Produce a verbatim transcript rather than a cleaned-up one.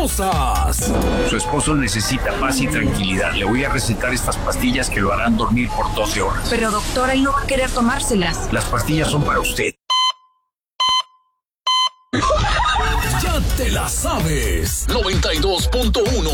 milagrosas. Su esposo necesita paz y tranquilidad. Le voy a recetar estas pastillas que lo harán dormir por doce horas. Pero doctora, él no va a querer tomárselas. Las pastillas son para usted. Ya te la sabes. noventa y dos punto uno